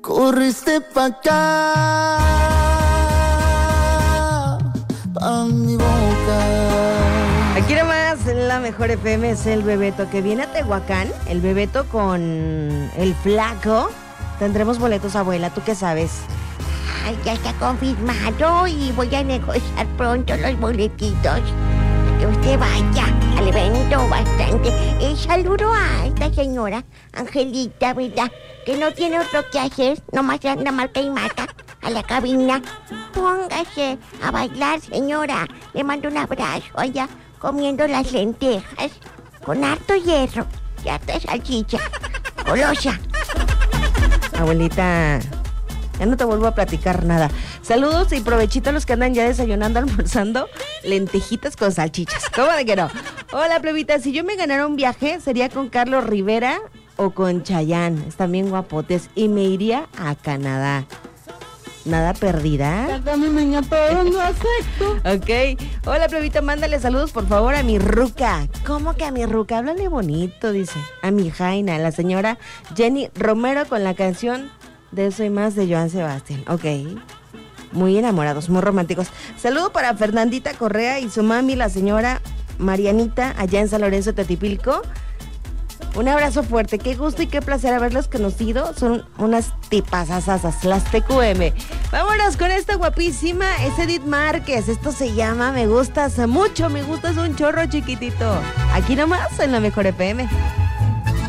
corriste pa' acá, pa' mi boca. Aquí nomás en la mejor FM es el Bebeto, que viene a Tehuacán, el Bebeto con el Flaco. Tendremos boletos, abuela, ¿tú qué sabes? Ay, ya está confirmado y voy a negociar pronto los boletitos. Que usted vaya al evento bastante. Saludo a esta señora, Angelita, ¿verdad? Que no tiene otro que hacer, nomás anda marca y mata a la cabina. Póngase a bailar, señora. Le mando un abrazo allá, comiendo las lentejas con harto hierro y harta salchicha. Golosa. Abuelita, ya no te vuelvo a platicar nada. Saludos y provechito a los que andan ya desayunando, almorzando lentejitas con salchichas. ¿Cómo de que no? Hola, plebita, si yo me ganara un viaje, sería con Carlos Rivera o con Chayanne. Están bien guapotes. Y me iría a Canadá. Nada perdida. Dame niña, todo no acepto. Ok. Hola, plebita, mándale saludos, por favor, a mi ruca. ¿Cómo que a mi ruca? Háblale bonito, dice. A mi jaina, la señora Jenny Romero, con la canción de Eso y Más de Joan Sebastián. Ok. Muy enamorados, muy románticos. Saludo para Fernandita Correa y su mami, la señora Marianita, allá en San Lorenzo, Tetipilco. Un abrazo fuerte, qué gusto y qué placer haberlos conocido. Son unas tipasasasas, las TQM. Vámonos con esta guapísima, es Edith Márquez. Esto se llama Me Gustas Mucho, me gustas un chorro chiquitito. Aquí nomás en la mejor FM.